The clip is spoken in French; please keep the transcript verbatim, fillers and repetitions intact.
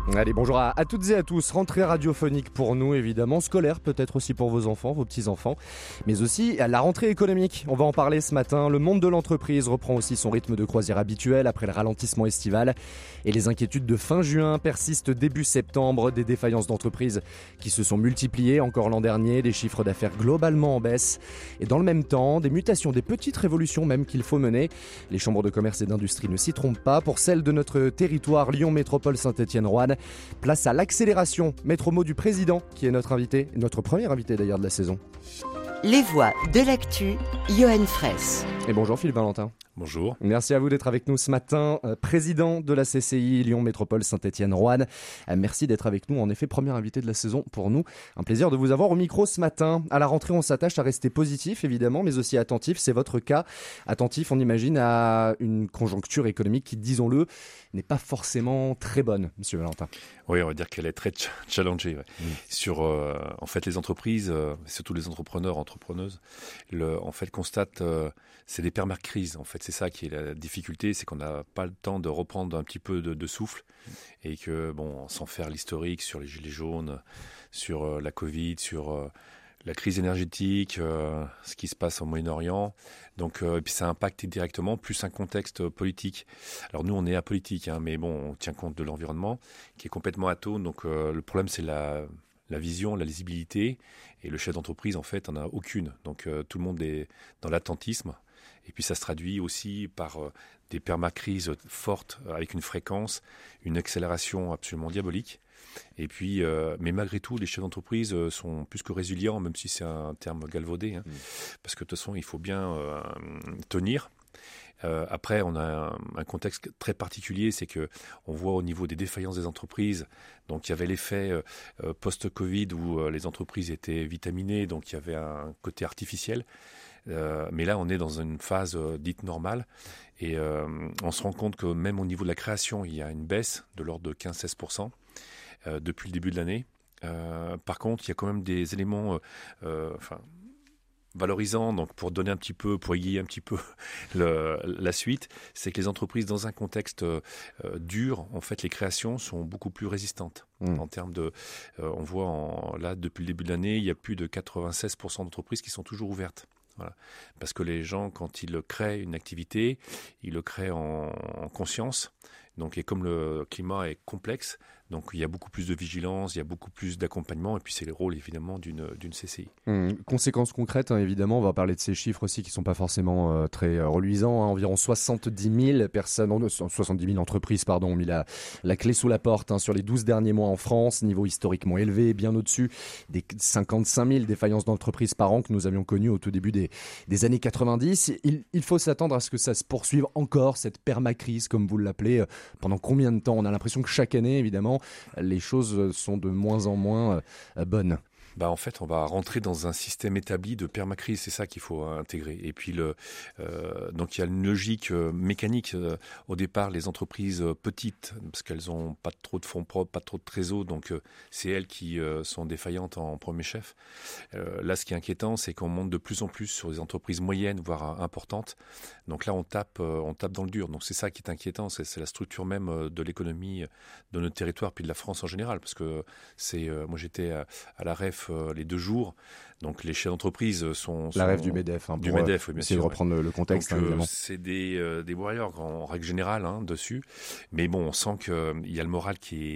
Allez, bonjour à, à toutes et à tous. Rentrée radiophonique pour nous, évidemment. Scolaire, peut-être aussi pour vos enfants, vos petits-enfants. Mais aussi à la rentrée économique. On va en parler ce matin. Le monde de l'entreprise reprend aussi son rythme de croisière habituel après le ralentissement estival. Et les inquiétudes de fin juin persistent début septembre. Des défaillances d'entreprises qui se sont multipliées encore l'an dernier. Des chiffres d'affaires globalement en baisse. Et dans le même temps, des mutations, des petites révolutions même qu'il faut mener. Les chambres de commerce et d'industrie ne s'y trompent pas. Pour celle de notre territoire, Lyon Métropole Saint-Étienne-Roanne, place à l'accélération. Maître mot du président, qui est notre invité, notre premier invité d'ailleurs de la saison. Les voix de l'actu, Johan Fraisse. Et bonjour Philippe Valentin. Bonjour. Merci à vous d'être avec nous ce matin, euh, président de la C C I Lyon Métropole Saint-Étienne-Roanne. Euh, merci d'être avec nous, en effet, premier invité de la saison pour nous. Un plaisir de vous avoir au micro ce matin. À la rentrée, on s'attache à rester positif, évidemment, mais aussi attentif. C'est votre cas. Attentif, on imagine, à une conjoncture économique qui, disons-le, n'est pas forcément très bonne, monsieur Valentin. Oui, on va dire qu'elle est très ch- challengée. Ouais. Mmh. Sur, euh, en fait, les entreprises, euh, surtout les entrepreneurs, entrepreneuses, le, en fait, constatent, euh, c'est des permacrises. En fait, c'est ça qui est la difficulté, c'est qu'on n'a pas le temps de reprendre un petit peu de, de souffle et que, bon, sans faire l'historique sur les gilets jaunes, sur euh, la Covid, sur euh, la crise énergétique, euh, ce qui se passe au Moyen-Orient. Donc, euh, et puis ça impacte directement, plus un contexte politique. Alors nous, on est apolitique, hein, mais bon, on tient compte de l'environnement qui est complètement atone. Donc euh, le problème, c'est la, la vision, la lisibilité. Et le chef d'entreprise, en fait, n'en a aucune. Donc euh, tout le monde est dans l'attentisme. Et puis ça se traduit aussi par euh, des permacrises fortes, avec une fréquence, une accélération absolument diabolique. Et puis, euh, mais malgré tout, les chefs d'entreprise euh, sont plus que résilients, même si c'est un terme galvaudé, hein, mmh. parce que de toute façon, il faut bien euh, tenir. Euh, après, on a un, un contexte très particulier, c'est que on voit au niveau des défaillances des entreprises. Donc, il y avait l'effet euh, post-Covid où euh, les entreprises étaient vitaminées, donc il y avait un côté artificiel. Euh, mais là, on est dans une phase euh, dite normale et euh, on se rend compte que même au niveau de la création, il y a une baisse de l'ordre de quinze à seize pour cent euh, depuis le début de l'année. Euh, par contre, il y a quand même des éléments euh, euh, enfin, valorisants, donc pour donner un petit peu, pour aiguiller un petit peu le, la suite, c'est que les entreprises, dans un contexte euh, dur, en fait, les créations sont beaucoup plus résistantes. Mmh. En termes de, euh, on voit en, là, depuis le début de l'année, il y a plus de quatre-vingt-seize pour cent d'entreprises qui sont toujours ouvertes. Voilà. Parce que les gens, quand ils créent une activité, ils le créent en, en conscience. Donc, et comme le climat est complexe, donc il y a beaucoup plus de vigilance, il y a beaucoup plus d'accompagnement, et puis c'est le rôle évidemment d'une, d'une C C I. Mmh. Conséquences concrètes, hein, évidemment, on va parler de ces chiffres aussi qui ne sont pas forcément euh, très euh, reluisants. Hein. Environ soixante-dix mille personnes, non, soixante-dix mille entreprises pardon, ont mis la, la clé sous la porte hein, sur les douze derniers mois en France, niveau historiquement élevé, bien au-dessus des cinquante-cinq mille défaillances d'entreprises par an que nous avions connues au tout début des, des années quatre-vingt-dix. Il, il faut s'attendre à ce que ça se poursuive encore, cette permacrise, comme vous l'appelez, euh, pendant combien de temps ? On a l'impression que chaque année, évidemment, les choses sont de moins en moins euh, bonnes. Bah en fait, on va rentrer dans un système établi de permacrise, c'est ça qu'il faut intégrer. Et puis, le, euh, donc il y a une logique euh, mécanique. Euh, au départ, les entreprises euh, petites, parce qu'elles n'ont pas trop de fonds propres, pas trop de trésor, donc euh, c'est elles qui euh, sont défaillantes en premier chef. Euh, là, ce qui est inquiétant, c'est qu'on monte de plus en plus sur les entreprises moyennes, voire importantes. Donc là, on tape, euh, on tape dans le dur. Donc c'est ça qui est inquiétant, c'est, c'est la structure même euh, de l'économie de notre territoire, puis de la France en général. Parce que c'est, euh, moi j'étais à, à la R E F les deux jours. Donc les chefs d'entreprise sont... La sont R E F du MEDEF. Hein, du MEDEF, oui, bien essayer sûr. de reprendre ouais. le contexte, Donc, hein, évidemment. Euh, c'est des, euh, des warriors en règle générale hein, dessus. Mais bon, on sent qu'il y a le moral qui est